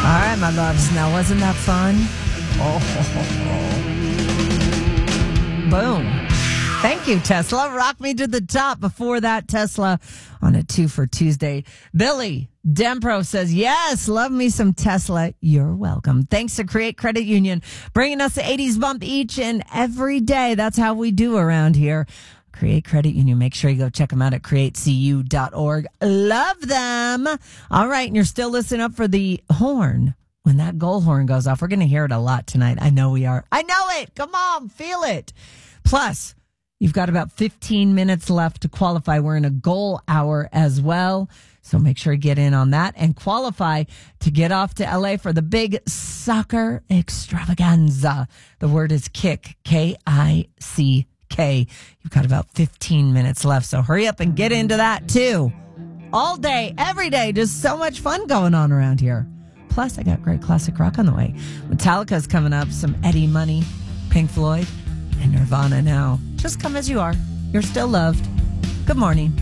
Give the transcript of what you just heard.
All right, my loves. Now, wasn't that fun? Boom. Thank you, Tesla. Rock me to the top. Before that, Tesla on a 2 for Tuesday. Billy Dempro says, yes, love me some Tesla. You're welcome. Thanks to Create Credit Union, bringing us the 80s bump each and every day. That's how we do around here. Create Credit Union. Make sure you go check them out at createcu.org. Love them. All right. And you're still listening up for the horn. When that goal horn goes off, we're going to hear it a lot tonight. I know we are. I know it. Come on. Feel it. Plus, you've got about 15 minutes left to qualify. We're in a goal hour as well. So make sure you get in on that and qualify to get off to LA for the big soccer extravaganza. The word is kick, K-I-C-K. You've got about 15 minutes left. So hurry up and get into that too. All day, every day. Just so much fun going on around here. Plus, I got great classic rock on the way. Metallica's coming up. Some Eddie Money, Pink Floyd, and Nirvana now. Just come as you are. You're still loved. Good morning.